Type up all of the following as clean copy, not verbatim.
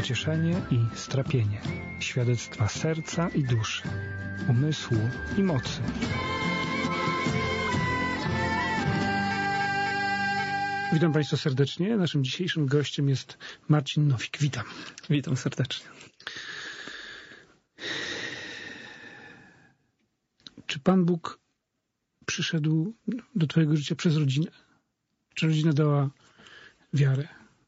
pocieszenie i strapienie, świadectwa serca i duszy, umysłu i mocy. Witam Państwa serdecznie. Naszym dzisiejszym gościem jest Marcin Nowik. Witam. Witam serdecznie. Czy Pan Bóg przyszedł do Twojego życia przez rodzinę? Czy rodzina dała wiarę?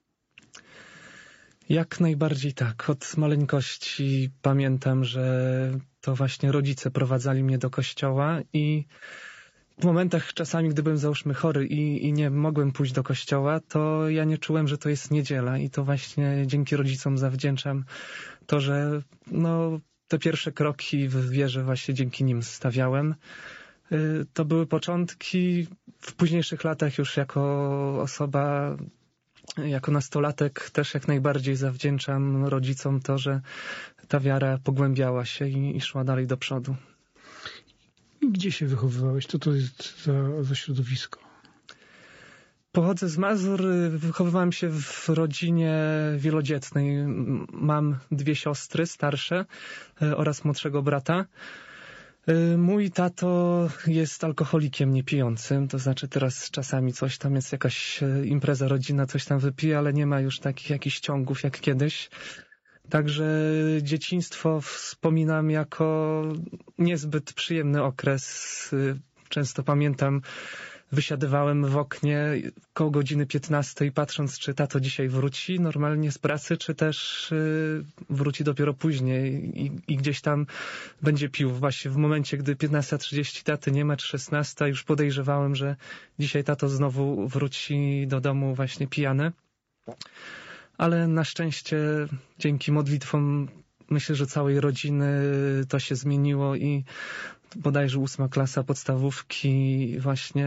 Jak najbardziej tak. Od maleńkości pamiętam, że to właśnie rodzice prowadzali mnie do kościoła i w momentach czasami, gdy byłem załóżmy chory i nie mogłem pójść do kościoła, to ja nie czułem, że to jest niedziela i to właśnie dzięki rodzicom zawdzięczam to, że te pierwsze kroki w wierze właśnie dzięki nim stawiałem. To były początki. W późniejszych latach już jako osoba, jako nastolatek też jak najbardziej zawdzięczam rodzicom to, że ta wiara pogłębiała się i szła dalej do przodu. I gdzie się wychowywałeś? Co to jest za środowisko? Pochodzę z Mazur, wychowywałem się w rodzinie wielodzietnej. Mam 2 siostry starsze oraz młodszego brata. Mój tato jest alkoholikiem niepijącym, to znaczy teraz czasami coś tam jest, jakaś impreza rodzinna, coś tam wypije, ale nie ma już takich jakichś ciągów jak kiedyś. Także dzieciństwo wspominam jako niezbyt przyjemny okres. Często pamiętam, wysiadywałem w oknie koło godziny 15 patrząc, czy tato dzisiaj wróci normalnie z pracy, czy też wróci dopiero później i gdzieś tam będzie pił. Właśnie w momencie, gdy 15:30 taty nie ma, czy 16, już podejrzewałem, że dzisiaj tato znowu wróci do domu właśnie pijany. Ale na szczęście dzięki modlitwom myślę, że całej rodziny to się zmieniło i bodajże 8. klasa podstawówki właśnie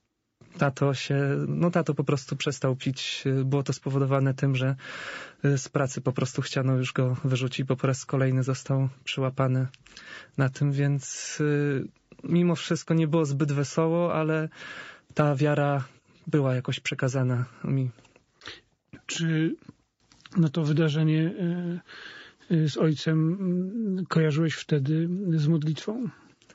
tato po prostu przestał pić. Było to spowodowane tym, że z pracy po prostu chciano już go wyrzucić, bo po raz kolejny został przyłapany na tym, więc mimo wszystko nie było zbyt wesoło, ale ta wiara była jakoś przekazana mi. Czy to wydarzenie z ojcem kojarzyłeś wtedy z modlitwą?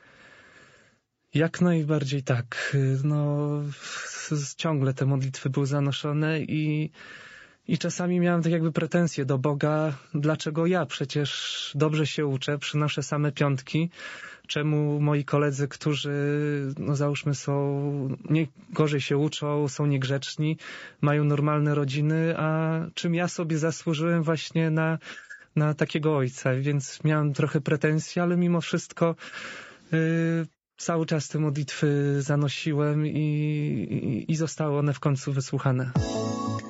Jak najbardziej tak. Ciągle te modlitwy były zanoszone i czasami miałem tak jakby pretensje do Boga. Dlaczego ja? Przecież dobrze się uczę, przynoszę same piątki. Czemu moi koledzy, którzy załóżmy gorzej się uczą, są niegrzeczni, mają normalne rodziny, a czym ja sobie zasłużyłem właśnie na takiego ojca? Więc miałem trochę pretensji, ale mimo wszystko cały czas te modlitwy zanosiłem i zostały one w końcu wysłuchane.